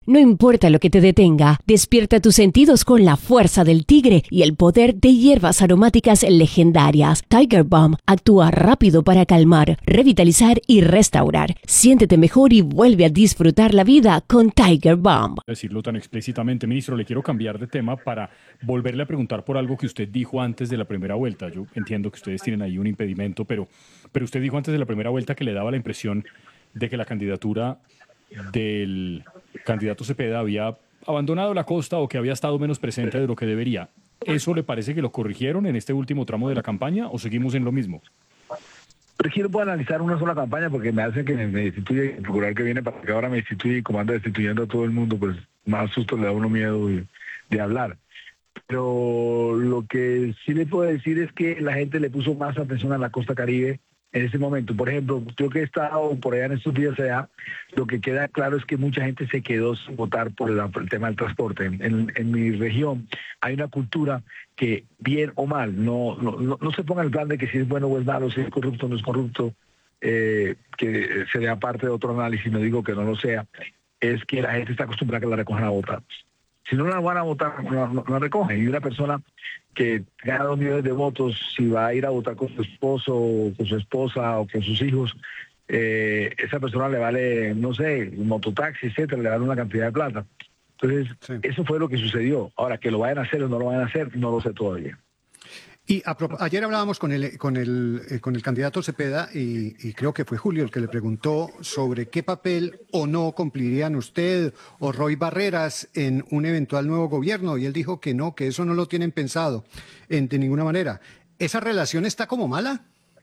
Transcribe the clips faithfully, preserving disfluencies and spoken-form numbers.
No importa lo que te detenga, despierta tus sentidos con la fuerza del tigre y el poder de hierbas aromáticas legendarias. Tiger Balm actúa rápido para calmar, revitalizar y restaurar. Siéntete mejor y vuelve a disfrutar la vida con Tiger Balm. Decirlo tan explícitamente, ministro, le quiero cambiar de tema para volverle a preguntar por algo que usted dijo antes de la primera vuelta. Yo entiendo que ustedes tienen ahí un impedimento, pero, pero usted dijo antes de la primera vuelta que le daba la impresión de que la candidatura del candidato Cepeda había abandonado la costa o que había estado menos presente de lo que debería. ¿Eso le parece que lo corrigieron en este último tramo de la campaña o seguimos en lo mismo? Pero es que no puedo analizar una sola campaña porque me hace que me, me destituya, el procurador que viene para que ahora me destituya y como anda destituyendo a todo el mundo, pues más susto le da a uno miedo de, de hablar. Pero lo que sí le puedo decir es que la gente le puso más atención a la costa Caribe en ese momento. Por ejemplo, yo que he estado por allá en estos días allá, lo que queda claro es que mucha gente se quedó sin votar por el, por el tema del transporte. En, en, en mi región hay una cultura que, bien o mal, no, no, no, no se ponga en el plan de que si es bueno o es malo, si es corrupto o no es corrupto, eh, que sería parte de otro análisis, no digo que no lo sea, es que la gente está acostumbrada a que la recojan a votar. Si no la van a votar, no, no, no la recogen. Y una persona que gana dos millones de votos, si va a ir a votar con su esposo, o con su esposa o con sus hijos, eh, esa persona le vale, no sé, un mototaxi, etcétera, le vale una cantidad de plata. Entonces, sí. Eso fue lo que sucedió. Ahora, que lo vayan a hacer o no lo vayan a hacer, no lo sé todavía. Y a, ayer hablábamos con el, con el, eh, con el candidato Cepeda y, y creo que fue Julio el que le preguntó sobre qué papel o no cumplirían usted o Roy Barreras en un eventual nuevo gobierno y él dijo que no, que eso no lo tienen pensado en, de ninguna manera. ¿Esa relación está como mala?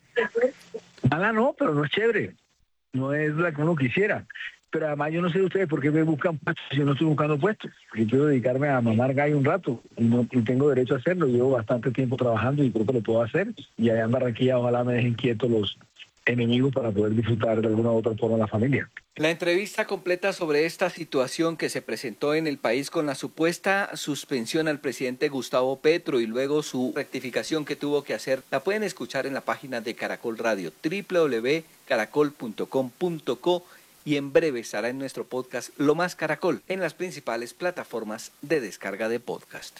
Mala no, pero no es chévere. No es la que uno quisiera. Pero además yo no sé de ustedes por qué me buscan puestos si yo no estoy buscando puestos. Yo quiero dedicarme a mamar gallo un rato y, no, y tengo derecho a hacerlo. Llevo bastante tiempo trabajando y creo que lo puedo hacer. Y allá en Barranquilla ojalá me dejen quietos los enemigos para poder disfrutar de alguna u otra forma la familia. La entrevista completa sobre esta situación que se presentó en el país con la supuesta suspensión al presidente Gustavo Petro y luego su rectificación que tuvo que hacer, la pueden escuchar en la página de Caracol Radio, doble u doble u doble u punto caracol punto com punto co. Y en breve estará en nuestro podcast Lo Más Caracol en las principales plataformas de descarga de podcast.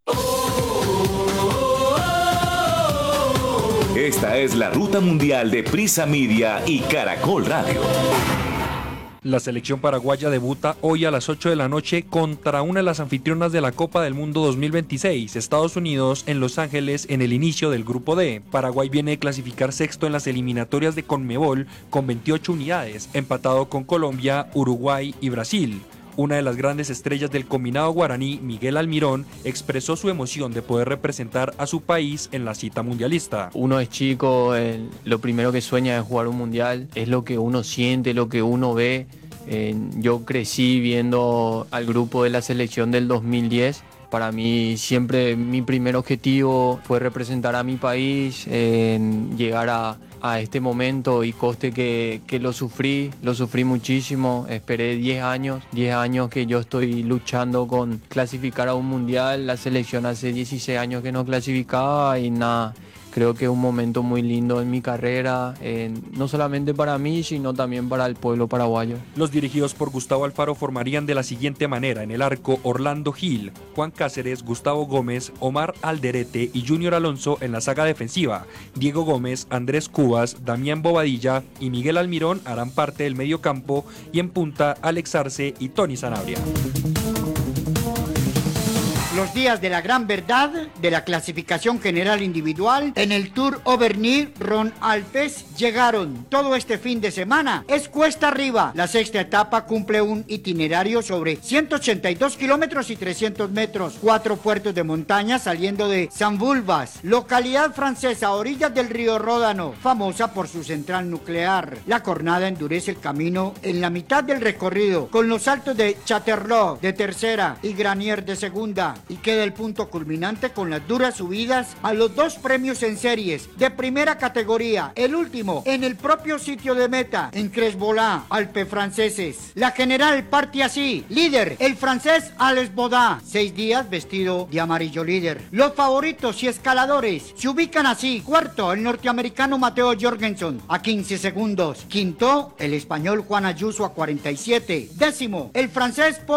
Esta es la ruta mundial de Prisa Media y Caracol Radio. La selección paraguaya debuta hoy a las ocho de la noche contra una de las anfitrionas de la Copa del Mundo dos mil veintiséis, Estados Unidos, en Los Ángeles, en el inicio del Grupo D. Paraguay viene de clasificar sexto en las eliminatorias de Conmebol con veintiocho unidades, empatado con Colombia, Uruguay y Brasil. Una de las grandes estrellas del combinado guaraní, Miguel Almirón, expresó su emoción de poder representar a su país en la cita mundialista. Uno es chico, eh, lo primero que sueña es jugar un mundial, es lo que uno siente, lo que uno ve. Eh, yo crecí viendo al grupo de la selección del dos mil diez. Para mí siempre mi primer objetivo fue representar a mi país, eh, llegar a, a este momento y coste que, que lo sufrí, lo sufrí muchísimo. Esperé diez años, diez años que yo estoy luchando con clasificar a un mundial. La selección hace dieciséis años que no clasificaba y nada. Creo que es un momento muy lindo en mi carrera, eh, no solamente para mí, sino también para el pueblo paraguayo. Los dirigidos por Gustavo Alfaro formarían de la siguiente manera: en el arco, Orlando Gil, Juan Cáceres, Gustavo Gómez, Omar Alderete y Junior Alonso en la saga defensiva. Diego Gómez, Andrés Cubas, Damián Bobadilla y Miguel Almirón harán parte del medio campo y en punta Alex Arce y Tony Sanabria. Los días de la gran verdad de la clasificación general individual en el Tour Avenir Ron Alpes llegaron. Todo este fin de semana es cuesta arriba. La sexta etapa cumple un itinerario sobre ciento ochenta y dos kilómetros y trescientos metros. Cuatro puertos de montaña saliendo de San Vulbas, localidad francesa a orillas del río Ródano, famosa por su central nuclear. La jornada endurece el camino en la mitad del recorrido, con los saltos de Chaterlot de tercera y Granier de segunda. Y queda el punto culminante con las duras subidas a los dos premios en series de primera categoría, el último en el propio sitio de meta, en Cresbolá, Alpes franceses. La general parte así: líder, el francés Alex Baudin, seis días vestido de amarillo líder. Los favoritos y escaladores se ubican así: cuarto, el norteamericano Mateo Jorgensen a quince segundos, quinto, el español Juan Ayuso a cuarenta y siete, décimo, el francés